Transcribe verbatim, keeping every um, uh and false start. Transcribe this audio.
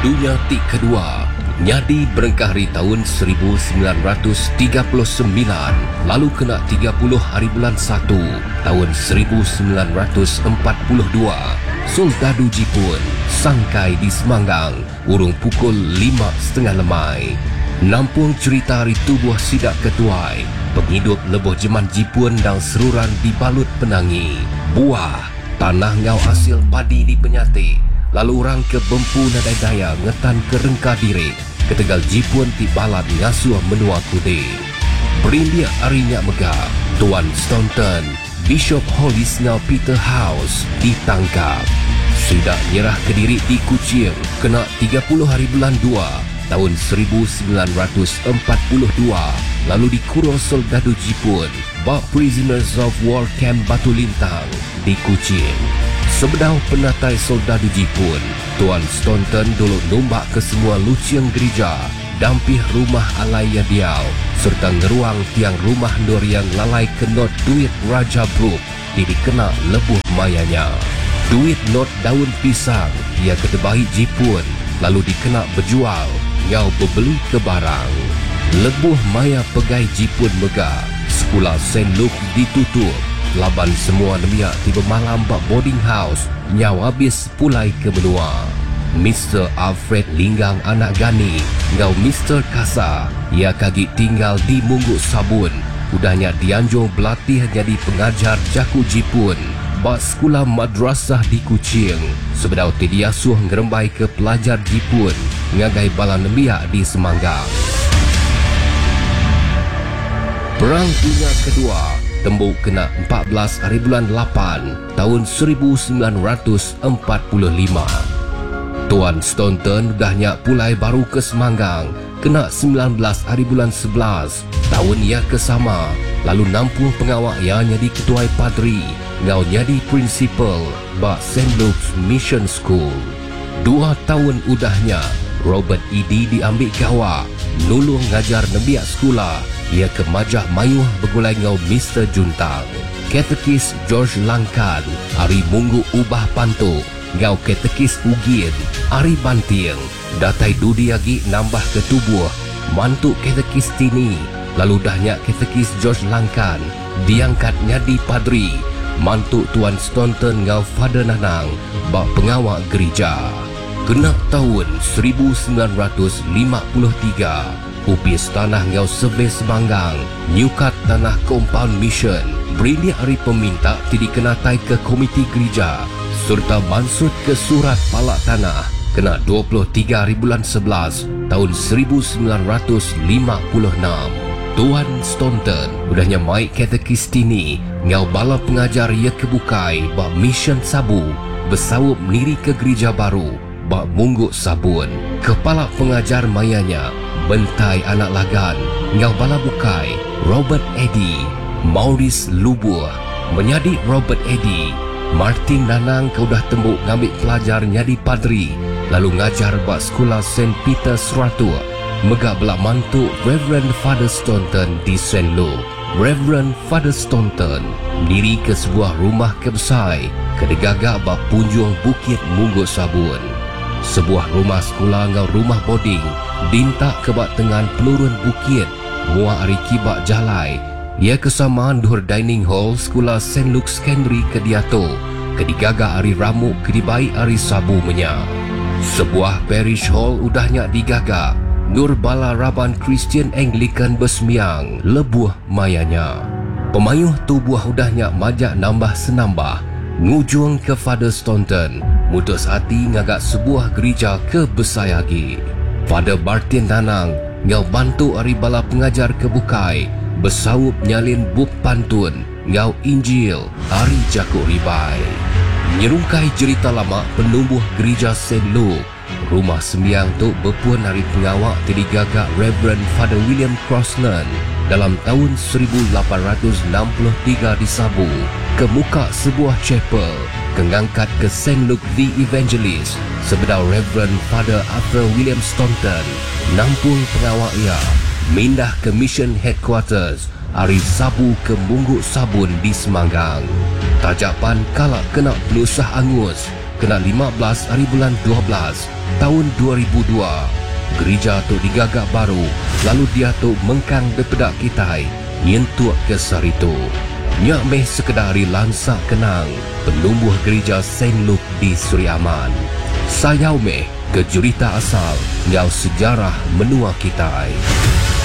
Dunia Tik Kedua nyadi berengkah hari tahun seribu sembilan ratus tiga puluh sembilan, lalu kena tiga puluh hari bulan satu tahun seribu sembilan ratus empat puluh dua. Soldadu Jipun sangkai di Semanggang urung pukul lima setengah lemai. Nampung cerita hari tubuh sidak ketuai, penghidup leboh jeman Jipun dan seruran dibalut penangi. Buah tanah ngau hasil padi di Penyati, lalu orang ke Bempu Nadai Daya ngetan ke Rengka Diri, ke Tegal Jipun ti balat ngasuh menua kude. Berindia arinya megah, Tuan Staunton, Bishop Holy Snell Peter House ditangkap. Sudah nyerah ke Diri di Kuching, kena tiga puluh hari bulan dua tahun seribu sembilan ratus empat puluh dua, lalu dikurung soldadu Jipun, bak Prisoners of War Camp Batu Lintang di Kuching. Sebedau penatai soldadu Jipun, Tuan Staunton dulu nombak ke semua luciang gereja, dampih rumah alai Yadiau, serta ngeruang tiang rumah Doriang lalai kenot duit Raja Brook, di dikena lebuh mayanya. Duit not daun pisang, ia ketebahi Jipun, lalu dikena berjual, ngau berbeli ke barang. Lebuh maya pegai Jipun megah, sekolah Saint Luke ditutup, laban semua nemiak tiba malam bak boarding house, nyau habis pulai ke benua. Mister Alfred Linggang anak Gani, ngau Mister Kasa, ia kaki tinggal di Mungguk Sabun, udahnya dianjung berlatih jadi pengajar jaku Jipun, bak sekolah madrasah di Kuching. Sebedau tidiasuh ngerembai ke pelajar Jipun, ngagai bala nemiak di Semanggang. Perang Dunia Kedua tembuk kena empat belas hari bulan lapan tahun seribu sembilan ratus empat puluh lima. Tuan Staunton dahnya pulai baru ke Semanggang, kena sembilan belas hari bulan sebelas tahun ia kesama, lalu nampung pengawak ia jadi ketuai padri, ngau jadi prinsipal bak Saint Luke's Mission School. Dua tahun udahnya Robert Edi diambil kawak, nulung ngajar nebiak sekolah, ia ke Majah Mayuh bergulai ngau Mister Juntang. Katekis George Langkan, hari Munggu Ubah Pantuk, ngau katekis Ugin, hari Banting, datai dudi lagi nambah ke tubuh, mantuk katekis Tini, lalu dahnya katekis George Langkan, diangkat nyadi padri, mantuk Tuan Staunton ngau Father Nanang, bak pengawak gereja. Kena tahun seribu sembilan ratus lima puluh tiga, upis tanah ngau Sebe Semanggang, nyukat tanah compound mission, beri hari peminta tidak kenatai ke komiti gereja, serta mansut ke surat palak tanah, kena dua puluh tiga hari bulan sebelas tahun seribu sembilan ratus lima puluh enam. Tuan Staunton udahnya mai katekis Tini, ngau bala pengajar ia kebukai bak mission Sabu, bersawup niri ke gereja baru, bak Mungguk Sabun. Kepala pengajar mayanya, bentai anak lagan, ngau bala bukai, Robert Eddy, Maurice Lubuh, menyadi Robert Eddy, Martin Nanang kau dah tembuk ngambil pelajar nyadi padri, lalu ngajar bak sekolah Saint Peter Seratu, megak belak mantuk Reverend Father Staunton di Saint Luke. Reverend Father Staunton mendiri ke sebuah rumah kebesai, kedegagak bak punjung Bukit Mungguk Sabun. Sebuah rumah sekolah ngau rumah boarding, dintak ke bak tengan pelurun bukit, mua ari kibak jalai. Ia kesamaan duhur dining hall sekolah Saint Luke Secondary ke Diato, kedigagak ari ramuk kedibai ari Sabu menya. Sebuah parish hall udahnya digagak, Nur Bala Raban Christian Anglican Besmiang, lebuh mayanya. Pemayuh tubuh udahnya majak nambah senambah, ngujung ke Father Staunton, mutus hati ngagak sebuah gereja ke Besayagi. Father Martin Nanang ngau bantu ari bala pengajar kebukai, bersawup nyalin buk pantun, ngau Injil, ari jakuk ribai. Nyerungkai cerita lama penumbuh gereja Saint Luke, rumah sembiang tu berpuan hari pengawak terdigagak Reverend Father William Crossland dalam tahun seribu lapan ratus enam puluh tiga di Sabu, ke muka sebuah chapel, kengangkat ke Saint Luke the Evangelist, sebedau Reverend Father Arthur William Staunton, nampung pengawak ia, mindah ke Mission Headquarters, hari Sabu ke Mungguk Sabun di Semanggang. Tajapan kalak kena pelusah angus, kena lima belas hari bulan dua belas tahun dua ribu dua. Gereja tu digagak baru, lalu dia tu mengkang daripada kita nyentuak ke saritu. Nyak meh sekedari lansak kenang penumbuh gereja Saint Luke di Seri Aman. Sayau meh ke jurita asal nyau sejarah menua kita.